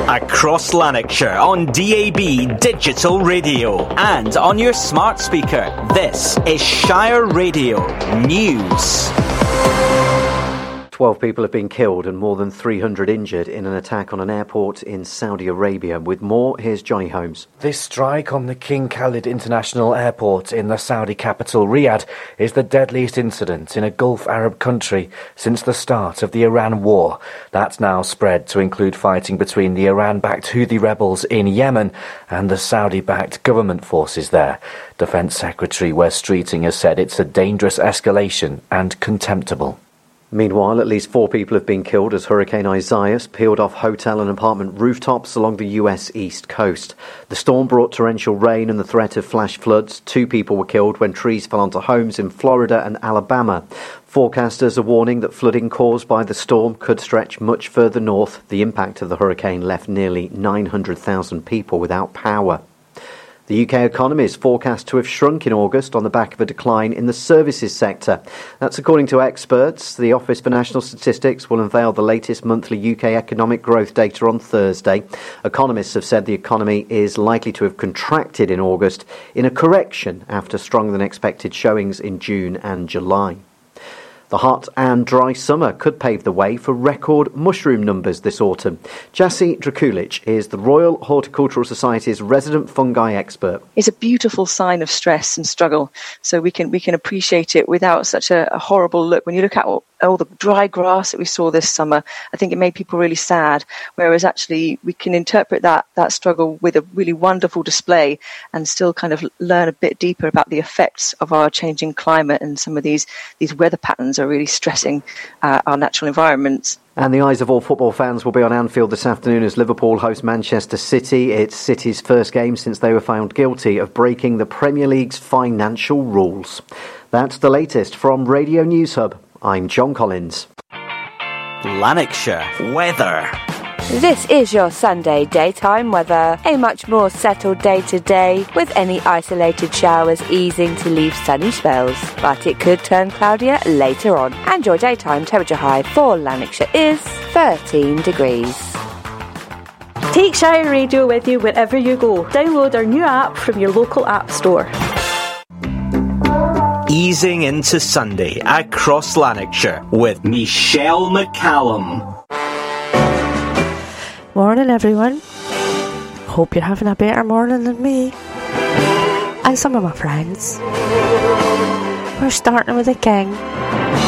Across Lanarkshire on DAB Digital Radio and on your smart speaker. This is Shire Radio News. 12 people have been killed and more than 300 injured in an attack on an airport in Saudi Arabia. With more, here's Johnny Holmes. This strike on the King Khalid International Airport in the Saudi capital, Riyadh, is the deadliest incident in a Gulf Arab country since the start of the Iran war. That's now spread to include fighting between the Iran-backed Houthi rebels in Yemen and the Saudi-backed government forces there. Defence Secretary Wes Streeting has said it's a dangerous escalation and contemptible. Meanwhile, at least 4 people have been killed as Hurricane Isaias peeled off hotel and apartment rooftops along the US East Coast. The storm brought torrential rain and the threat of flash floods. 2 people were killed when trees fell onto homes in Florida and Alabama. Forecasters are warning that flooding caused by the storm could stretch much further north. The impact of the hurricane left nearly 900,000 people without power. The UK economy is forecast to have shrunk in August on the back of a decline in the services sector. That's according to experts. The Office for National Statistics will unveil the latest monthly UK economic growth data on Thursday. Economists have said the economy is likely to have contracted in August in a correction after stronger than expected showings in June and July. The hot and dry summer could pave the way for record mushroom numbers this autumn. Jassy Drakulic is the Royal Horticultural Society's resident fungi expert. It's a beautiful sign of stress and struggle, so we can appreciate it without such a horrible look. When you look at all the dry grass that we saw this summer, I think it made people really sad, whereas actually we can interpret that struggle with a really wonderful display and still kind of learn a bit deeper about the effects of our changing climate, and some of these weather patterns are really stressing our natural environments. And the eyes of all football fans will be on Anfield this afternoon as Liverpool host Manchester City. It's City's first game since they were found guilty of breaking the Premier League's financial rules. That's the latest from Radio News Hub. I'm John Collins. Lanarkshire weather. This is your Sunday daytime weather. A much more settled day today, with any isolated showers easing to leave sunny spells. But it could turn cloudier later on. And your daytime temperature high for Lanarkshire is 13 degrees. Take Shire Radio with you wherever you go. Download our new app from your local app store. Easing into Sunday across Lanarkshire with Michelle McCallum. Morning everyone. Hope you're having a better morning than me and some of my friends. We're starting with the King.